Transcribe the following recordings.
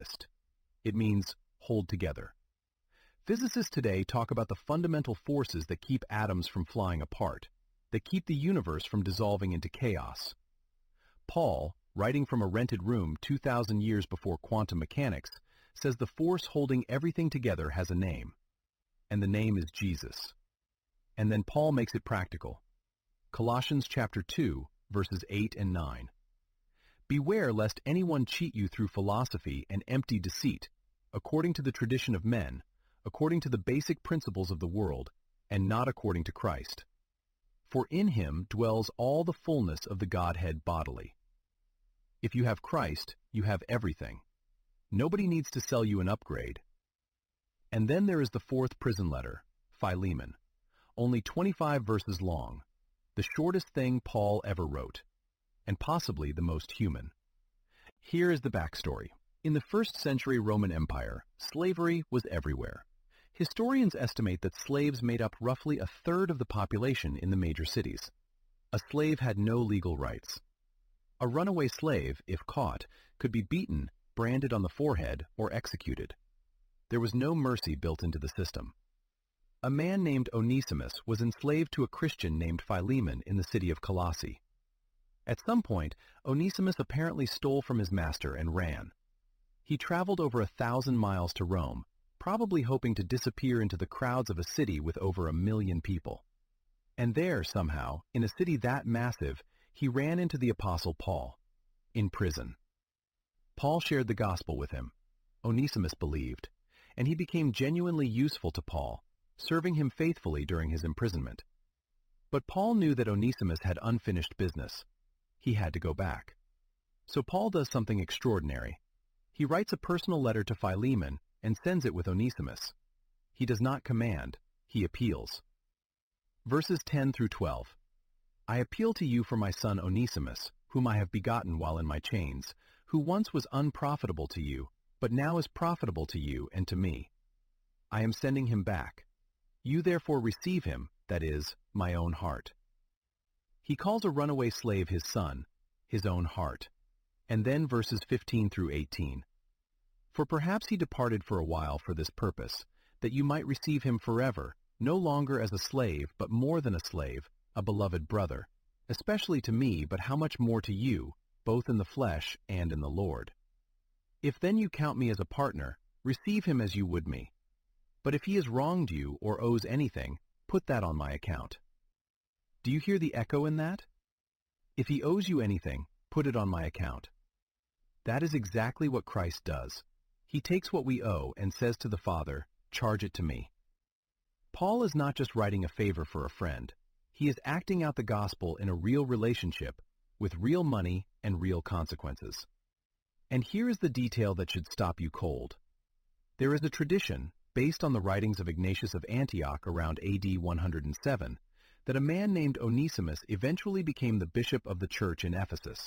It means hold together. Physicists today talk about the fundamental forces that keep atoms from flying apart, that keep the universe from dissolving into chaos. Paul, writing from a rented room 2,000 years before quantum mechanics, says the force holding everything together has a name, and the name is Jesus. And then Paul makes it practical. Colossians chapter 2, verses 8 and 9. Beware lest anyone cheat you through philosophy and empty deceit, according to the tradition of men, according to the basic principles of the world, and not according to Christ. For in him dwells all the fullness of the Godhead bodily. If you have Christ, you have everything. Nobody needs to sell you an upgrade. And then there is the fourth prison letter, Philemon, only 25 verses long, the shortest thing Paul ever wrote, and possibly the most human. Here is the backstory. In the 1st century Roman Empire, slavery was everywhere. Historians estimate that slaves made up roughly a third of the population in the major cities. A slave had no legal rights. A runaway slave, if caught, could be beaten, branded on the forehead, or executed. There was no mercy built into the system. A man named Onesimus was enslaved to a Christian named Philemon in the city of Colossae. At some point, Onesimus apparently stole from his master and ran. He traveled over 1,000 miles to Rome, probably hoping to disappear into the crowds of a city with over 1 million people. And there, somehow, in a city that massive, he ran into the Apostle Paul, in prison. Paul shared the gospel with him. Onesimus believed, and he became genuinely useful to Paul, serving him faithfully during his imprisonment. But Paul knew that Onesimus had unfinished business. He had to go back. So Paul does something extraordinary. He writes a personal letter to Philemon and sends it with Onesimus. He does not command, he appeals. Verses 10 through 12. I appeal to you for my son Onesimus, whom I have begotten while in my chains, who once was unprofitable to you, but now is profitable to you and to me. I am sending him back. You therefore receive him, that is, my own heart. He calls a runaway slave his son, his own heart. And then verses 15 through 18. For perhaps he departed for a while for this purpose, that you might receive him forever, no longer as a slave, but more than a slave, a beloved brother, especially to me, but how much more to you, both in the flesh and in the Lord. If then you count me as a partner, receive him as you would me. But if he has wronged you or owes anything, put that on my account. Do you hear the echo in that? If he owes you anything, put it on my account. That is exactly what Christ does. He takes what we owe and says to the Father, charge it to me. Paul is not just writing a favor for a friend. He is acting out the gospel in a real relationship with real money and real consequences. And here is the detail that should stop you cold. There is a tradition, based on the writings of Ignatius of Antioch around AD 107, that a man named Onesimus eventually became the bishop of the church in Ephesus.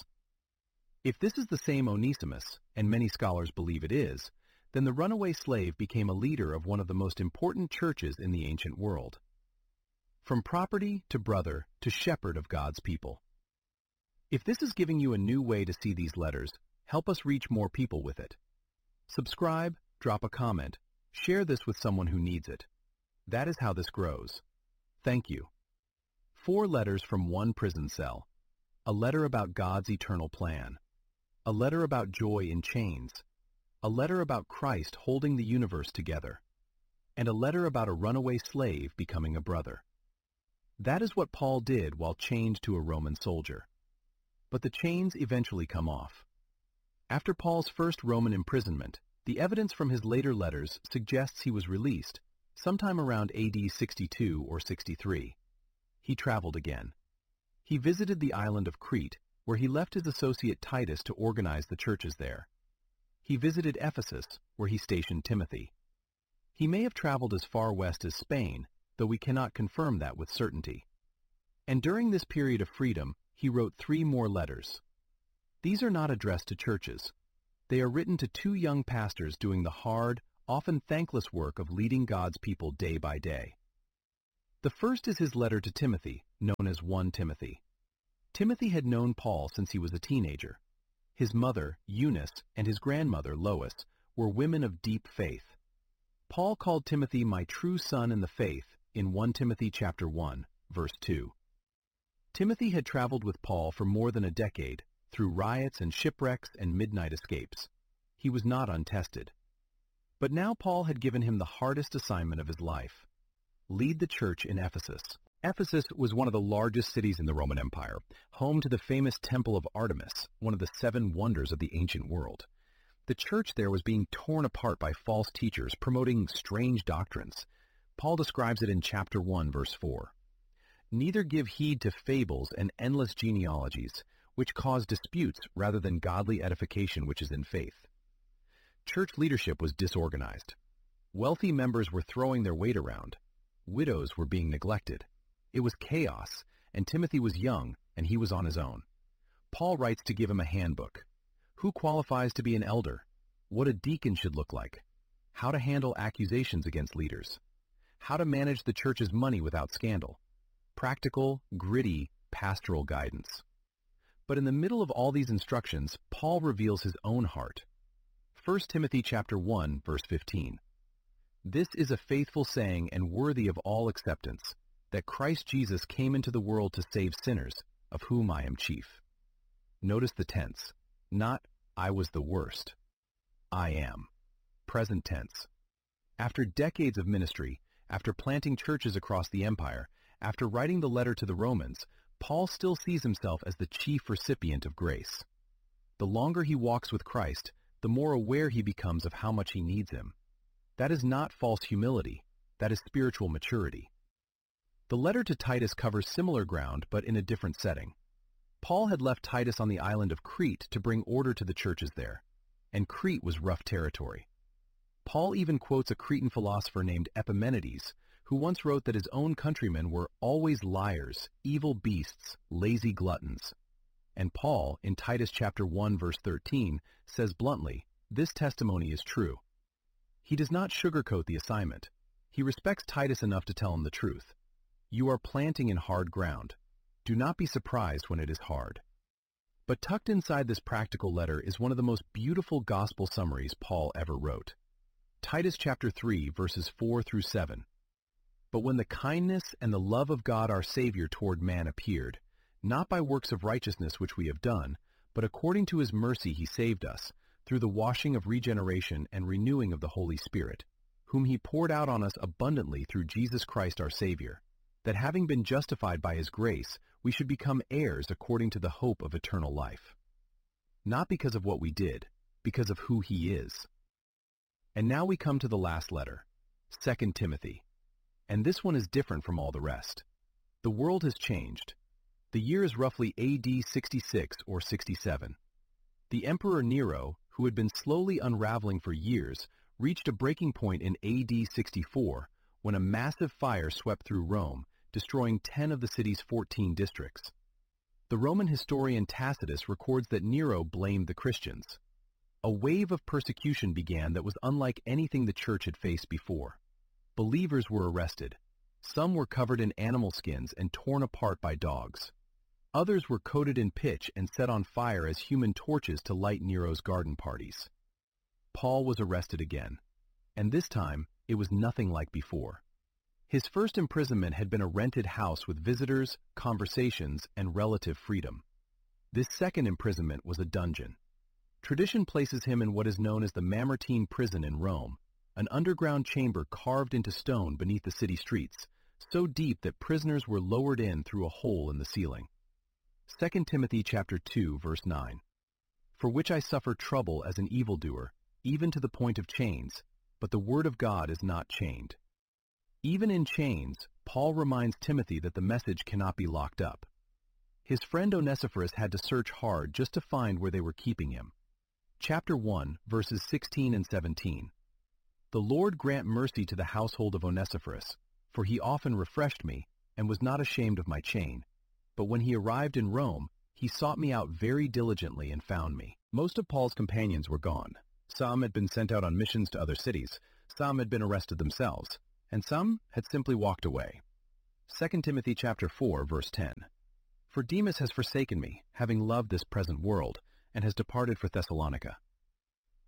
If this is the same Onesimus, and many scholars believe it is, then the runaway slave became a leader of one of the most important churches in the ancient world. From property to brother to shepherd of God's people. If this is giving you a new way to see these letters, help us reach more people with it. Subscribe, drop a comment, share this with someone who needs it. That is how this grows. Thank you. 4 letters from one prison cell. A letter about God's eternal plan. A letter about joy in chains. A letter about Christ holding the universe together. And a letter about a runaway slave becoming a brother. That is what Paul did while chained to a Roman soldier. But the chains eventually come off. After Paul's first Roman imprisonment, the evidence from his later letters suggests he was released, sometime around AD 62 or 63. He traveled again. He visited the island of Crete, where he left his associate Titus to organize the churches there. He visited Ephesus, where he stationed Timothy. He may have traveled as far west as Spain, though we cannot confirm that with certainty. And during this period of freedom, he wrote 3 more letters. These are not addressed to churches. They are written to 2 young pastors doing the hard, often thankless work of leading God's people day by day. The first is his letter to Timothy, known as 1 Timothy. Timothy had known Paul since he was a teenager. His mother, Eunice, and his grandmother, Lois, were women of deep faith. Paul called Timothy my true son in the faith in 1 Timothy chapter 1, verse 2. Timothy had traveled with Paul for more than a decade, through riots and shipwrecks and midnight escapes. He was not untested. But now Paul had given him the hardest assignment of his life: lead the church in Ephesus. Ephesus was one of the largest cities in the Roman Empire, home to the famous Temple of Artemis, one of the 7 wonders of the ancient world. The church there was being torn apart by false teachers promoting strange doctrines. Paul describes it in chapter 1, verse 4. Neither give heed to fables and endless genealogies, which cause disputes rather than godly edification which is in faith. Church leadership was disorganized. Wealthy members were throwing their weight around. Widows were being neglected. It was chaos, and Timothy was young, and he was on his own. Paul writes to give him a handbook. Who qualifies to be an elder? What a deacon should look like? How to handle accusations against leaders? How to manage the church's money without scandal? Practical, gritty, pastoral guidance. But in the middle of all these instructions, Paul reveals his own heart. 1 Timothy chapter 1, verse 15. This is a faithful saying and worthy of all acceptance, that Christ Jesus came into the world to save sinners, of whom I am chief. Notice the tense. Not, I was the worst. I am. Present tense. After decades of ministry, after planting churches across the empire, after writing the letter to the Romans, Paul still sees himself as the chief recipient of grace. The longer he walks with Christ, the more aware he becomes of how much he needs him. That is not false humility. That is spiritual maturity. The letter to Titus covers similar ground, but in a different setting. Paul had left Titus on the island of Crete to bring order to the churches there, and Crete was rough territory. Paul even quotes a Cretan philosopher named Epimenides, who once wrote that his own countrymen were always liars, evil beasts, lazy gluttons. And Paul, in Titus chapter 1, verse 13, says bluntly, this testimony is true. He does not sugarcoat the assignment. He respects Titus enough to tell him the truth. You are planting in hard ground. Do not be surprised when it is hard. But tucked inside this practical letter is one of the most beautiful gospel summaries Paul ever wrote. Titus chapter 3, verses 4 through 7. But when the kindness and the love of God our Savior toward man appeared, not by works of righteousness which we have done, but according to his mercy he saved us, through the washing of regeneration and renewing of the Holy Spirit, whom he poured out on us abundantly through Jesus Christ our Savior, that having been justified by his grace, we should become heirs according to the hope of eternal life. Not because of what we did, because of who he is. And now we come to the last letter, 2 Timothy. And this one is different from all the rest. The world has changed. The year is roughly AD 66 or 67. The Emperor Nero, who had been slowly unraveling for years, reached a breaking point in AD 64 when a massive fire swept through Rome, destroying 10 of the city's 14 districts. The Roman historian Tacitus records that Nero blamed the Christians. A wave of persecution began that was unlike anything the church had faced before. Believers were arrested. Some were covered in animal skins and torn apart by dogs. Others were coated in pitch and set on fire as human torches to light Nero's garden parties. Paul was arrested again, and this time it was nothing like before. His first imprisonment had been a rented house with visitors, conversations, and relative freedom. This second imprisonment was a dungeon. Tradition places him in what is known as the Mamertine prison in Rome, an underground chamber carved into stone beneath the city streets, so deep that prisoners were lowered in through a hole in the ceiling. 2 Timothy chapter 2, verse 9. For which I suffer trouble as an evildoer, even to the point of chains, but the word of God is not chained. Even in chains, Paul reminds Timothy that the message cannot be locked up. His friend Onesiphorus had to search hard just to find where they were keeping him. Chapter 1, verses 16 and 17. The Lord grant mercy to the household of Onesiphorus, for he often refreshed me, and was not ashamed of my chain. But when he arrived in Rome, he sought me out very diligently and found me. Most of Paul's companions were gone. Some had been sent out on missions to other cities, some had been arrested themselves, and some had simply walked away. 2 Timothy chapter 4, verse 10. For Demas has forsaken me, having loved this present world, and has departed for Thessalonica.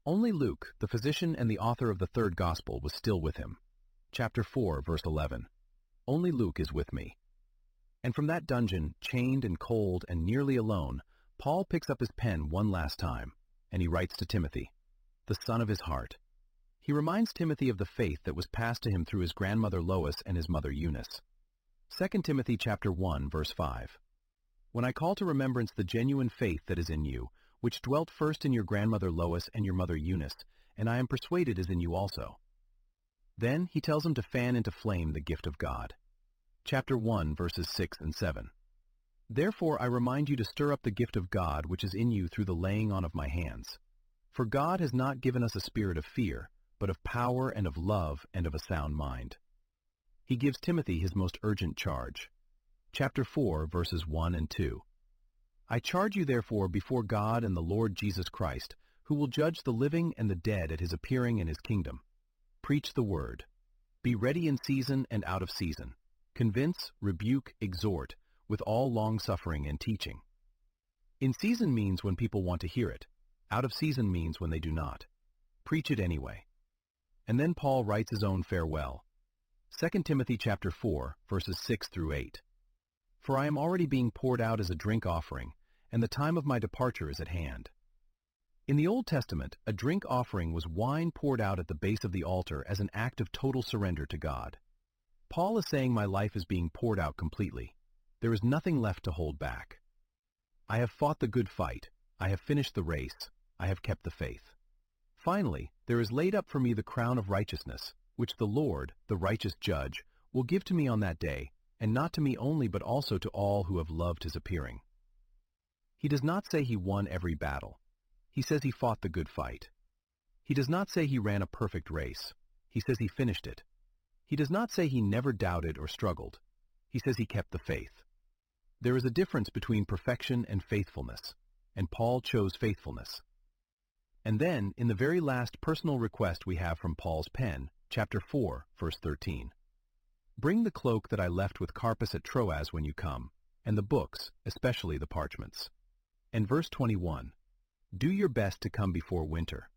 Only Luke, the physician and the author of the third gospel, was still with him. Chapter 4, verse 11. Only Luke is with me. And from that dungeon, chained and cold and nearly alone, Paul picks up his pen one last time, and he writes to Timothy, the son of his heart. He reminds Timothy of the faith that was passed to him through his grandmother Lois and his mother Eunice. 2 Timothy chapter 1, verse 5. When I call to remembrance the genuine faith that is in you, which dwelt first in your grandmother Lois and your mother Eunice, and I am persuaded is in you also. Then he tells him to fan into flame the gift of God. Chapter 1, verses 6 and 7. Therefore I remind you to stir up the gift of God which is in you through the laying on of my hands. For God has not given us a spirit of fear, but of power and of love and of a sound mind. He gives Timothy his most urgent charge. Chapter 4, verses 1 and 2. I charge you therefore before God and the Lord Jesus Christ, who will judge the living and the dead at his appearing in his kingdom. Preach the word. Be ready in season and out of season. Convince, rebuke, exhort, with all long-suffering and teaching. In season means when people want to hear it. Out of season means when they do not. Preach it anyway. And then Paul writes his own farewell. 2 Timothy chapter 4, verses 6 through 8. For I am already being poured out as a drink offering, and the time of my departure is at hand. In the Old Testament, a drink offering was wine poured out at the base of the altar as an act of total surrender to God. Paul is saying my life is being poured out completely. There is nothing left to hold back. I have fought the good fight. I have finished the race. I have kept the faith. Finally, there is laid up for me the crown of righteousness, which the Lord, the righteous judge, will give to me on that day, and not to me only but also to all who have loved his appearing. He does not say he won every battle. He says he fought the good fight. He does not say he ran a perfect race. He says he finished it. He does not say he never doubted or struggled. He says he kept the faith. There is a difference between perfection and faithfulness, and Paul chose faithfulness. And then, in the very last personal request we have from Paul's pen, chapter 4, verse 13. Bring the cloak that I left with Carpus at Troas when you come, and the books, especially the parchments. And verse 21. Do your best to come before winter.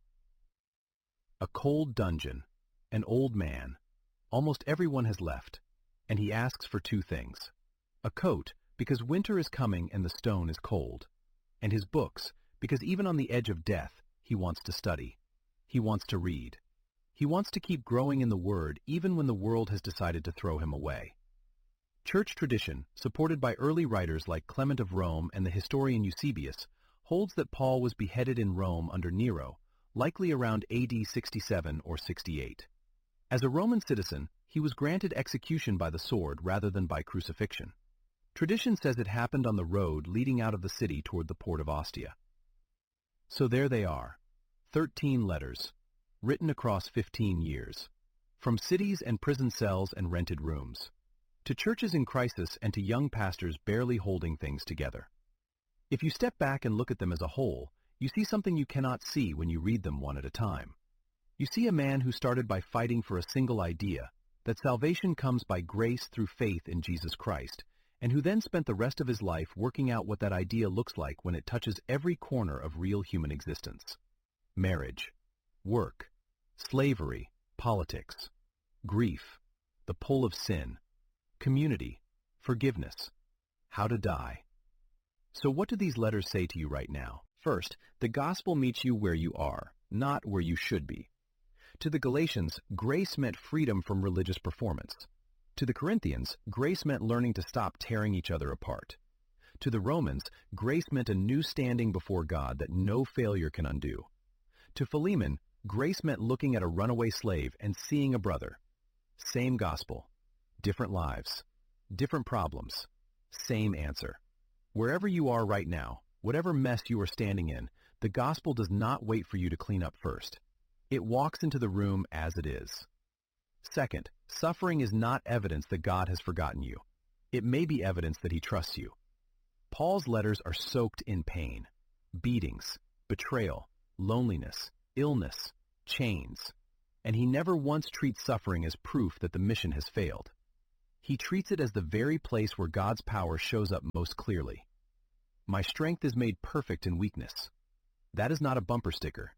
A cold dungeon, an old man. Almost everyone has left, and he asks for two things. A coat, because winter is coming and the stone is cold. And his books, because even on the edge of death, he wants to study. He wants to read. He wants to keep growing in the Word even when the world has decided to throw him away. Church tradition, supported by early writers like Clement of Rome and the historian Eusebius, holds that Paul was beheaded in Rome under Nero, likely around AD 67 or 68. As a Roman citizen, he was granted execution by the sword rather than by crucifixion. Tradition says it happened on the road leading out of the city toward the port of Ostia. So there they are, 13 letters, written across 15 years, from cities and prison cells and rented rooms, to churches in crisis and to young pastors barely holding things together. If you step back and look at them as a whole, you see something you cannot see when you read them one at a time. You see a man who started by fighting for a single idea, that salvation comes by grace through faith in Jesus Christ, and who then spent the rest of his life working out what that idea looks like when it touches every corner of real human existence. Marriage, work, slavery, politics, grief, the pull of sin, community, forgiveness, how to die. So what do these letters say to you right now? First, the gospel meets you where you are, not where you should be. To the Galatians, grace meant freedom from religious performance. To the Corinthians, grace meant learning to stop tearing each other apart. To the Romans, grace meant a new standing before God that no failure can undo. To Philemon, grace meant looking at a runaway slave and seeing a brother. Same gospel, different lives, different problems, same answer. Wherever you are right now, whatever mess you are standing in, the gospel does not wait for you to clean up first. It walks into the room as it is. Second, suffering is not evidence that God has forgotten you. It may be evidence that he trusts you. Paul's letters are soaked in pain, beatings, betrayal, loneliness, illness, chains, and he never once treats suffering as proof that the mission has failed. He treats it as the very place where God's power shows up most clearly. My strength is made perfect in weakness. That is not a bumper sticker.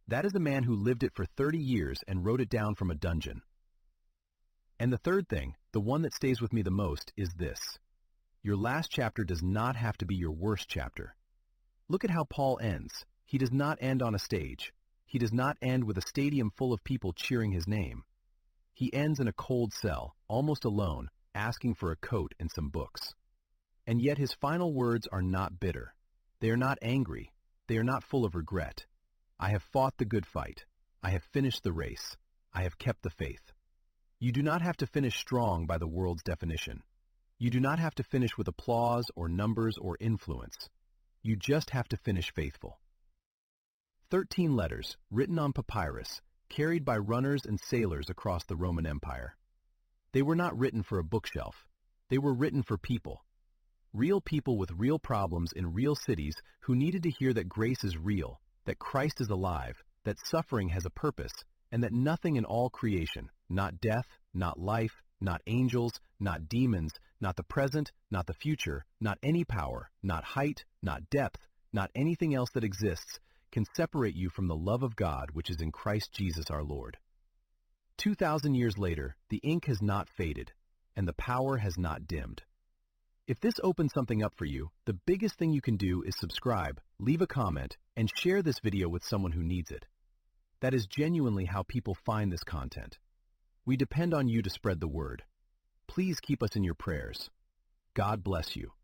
That is a man who lived it for 30 years and wrote it down from a dungeon. And the third thing, the one that stays with me the most, is this. Your last chapter does not have to be your worst chapter. Look at how Paul ends. He does not end on a stage. He does not end with a stadium full of people cheering his name. He ends in a cold cell, almost alone, asking for a coat and some books. And yet his final words are not bitter. They are not angry. They are not full of regret. I have fought the good fight. I have finished the race. I have kept the faith. You do not have to finish strong by the world's definition. You do not have to finish with applause or numbers or influence. You just have to finish faithful. 13 letters, written on papyrus, carried by runners and sailors across the Roman Empire. They were not written for a bookshelf. They were written for people. Real people with real problems in real cities who needed to hear that grace is real, that Christ is alive, that suffering has a purpose, and that nothing in all creation, not death, not life, not angels, not demons, not the present, not the future, not any power, not height, not depth, not anything else that exists, can separate you from the love of God which is in Christ Jesus our Lord. 2,000 years later, the ink has not faded, and the power has not dimmed. If this opens something up for you, the biggest thing you can do is subscribe, leave a comment, and share this video with someone who needs it. That is genuinely how people find this content. We depend on you to spread the word. Please keep us in your prayers. God bless you.